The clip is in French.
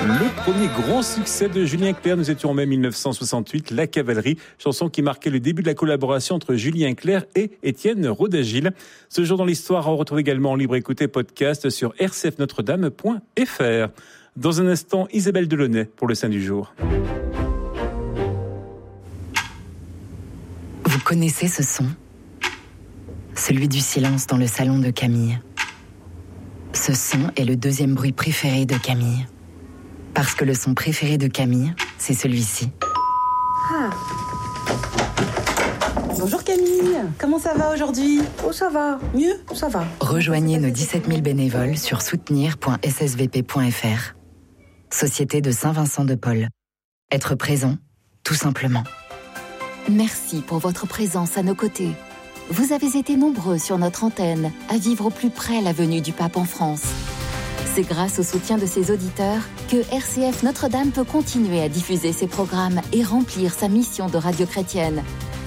Le premier grand succès de Julien Clerc, nous étions en mai 1968, La Cavalerie, chanson qui marquait le début de la collaboration entre Julien Clerc et Étienne Roda-Gil. Ce jour dans l'histoire, on retrouve également en libre écoute et podcast sur rcfnotredame.fr. Dans un instant, Isabelle Delaunay pour le Saint du jour. Vous connaissez ce son ? Celui du silence dans le salon de Camille. Ce son est le deuxième bruit préféré de Camille. Parce que le son préféré de Camille, c'est celui-ci. Ah. Bonjour Camille, comment ça va aujourd'hui ? Oh ça va, Mieux ? Ça va. Rejoignez nos 17 000 bénévoles sur soutenir.ssvp.fr. Société de Saint-Vincent-de-Paul. Être présent, tout simplement. Merci pour votre présence à nos côtés. Vous avez été nombreux sur notre antenne à vivre au plus près la venue du pape en France. C'est grâce au soutien de ses auditeurs que RCF Notre-Dame peut continuer à diffuser ses programmes et remplir sa mission de radio chrétienne.